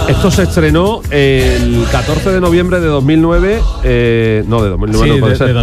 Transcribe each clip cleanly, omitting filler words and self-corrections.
Esto se estrenó el 14 de noviembre de 2009, no, de 2009 Sí, no puede ser.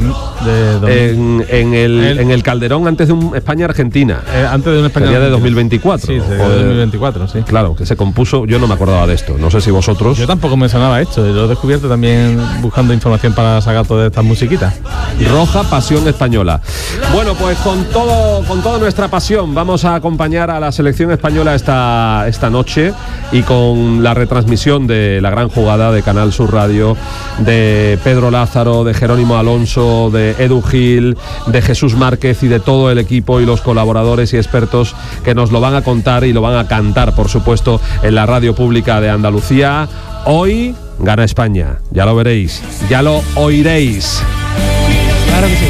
En el Calderón, antes de un España-Argentina. Antes de un España. Sería de 2024. Sí, de 2024, sí. Claro, que se compuso, yo no me acordaba de esto, no sé si vosotros. Yo tampoco me sonaba esto, lo he descubierto también buscando información para sacar todas estas musiquitas. Roja Pasión Española. Bueno, pues con toda nuestra pasión vamos a acompañar a la selección española esta noche, y con la retransmisión de la gran jugada de Canal Sur Radio, de Pedro Lázaro, de Jerónimo Alonso, de Edu Gil, de Jesús Márquez y de todo el equipo y los colaboradores y expertos que nos lo van a contar y lo van a cantar, por supuesto, en la radio pública de Andalucía. Hoy gana España, ya lo veréis, ya lo oiréis. Claro que sí.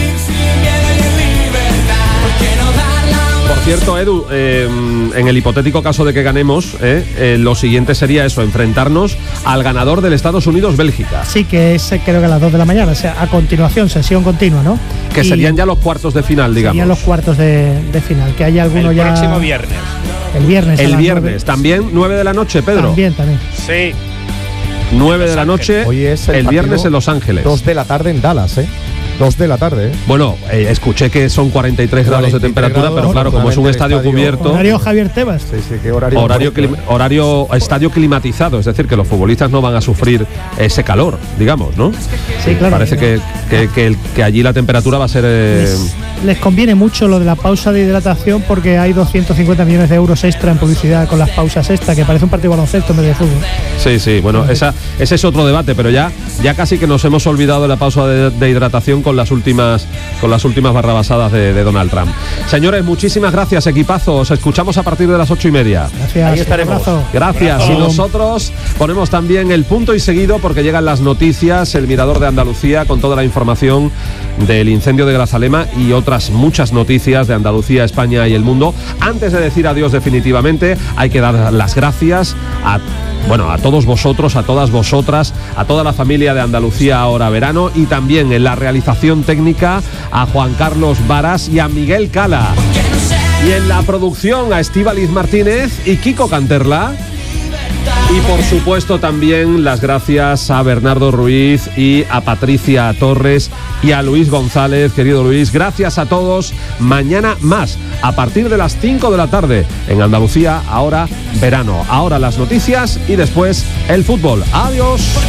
Por cierto, Edu, en el hipotético caso de que ganemos, lo siguiente sería eso, enfrentarnos al ganador del Estados Unidos-Bélgica. Sí, que es creo que a las 2 de la mañana, o sea, a continuación, sesión continua, ¿no? Que serían ya los cuartos de final, digamos. Serían los cuartos de final, que hay alguno ya... El próximo viernes. El viernes. El viernes, también 9 de la noche, Pedro. También. Sí. 9 de la noche, Hoy es el viernes en Los Ángeles. 2 de la tarde en Dallas, 2 de la tarde, Bueno, escuché que son 43 grados de temperatura, pero claro, como es un estadio cubierto... Horario Javier Tebas. Sí, ¿qué horario? Horario estadio climatizado, es decir, que los futbolistas no van a sufrir ese calor, digamos, ¿no? Sí, claro. Parece que allí la temperatura va a ser... Les conviene mucho lo de la pausa de hidratación, porque hay 250 millones de euros extra en publicidad con las pausas que parece un partido de baloncesto en vez de fútbol. Sí, bueno, ese es otro debate, pero ya casi que nos hemos olvidado de la pausa de hidratación con las últimas barrabasadas de Donald Trump. Señores, muchísimas gracias, equipazo. Os escuchamos a partir de las 8:30. Gracias. Ahí estaremos. Gracias. Y nosotros ponemos también el punto y seguido, porque llegan las noticias, el Mirador de Andalucía, con toda la información del incendio de Grazalema y otras muchas noticias de Andalucía, España y el mundo. Antes de decir adiós definitivamente, hay que dar las gracias a todos vosotros, a todas vosotras, a toda la familia de Andalucía Ahora Verano, y también en la realización técnica a Juan Carlos Varas y a Miguel Cala. Y en la producción a Estíbaliz Martínez y Kiko Canterla. Y por supuesto también las gracias a Bernardo Ruiz y a Patricia Torres y a Luis González. Querido Luis, gracias a todos. Mañana más, a partir de las 5 de la tarde, en Andalucía Ahora Verano. Ahora las noticias y después el fútbol. Adiós.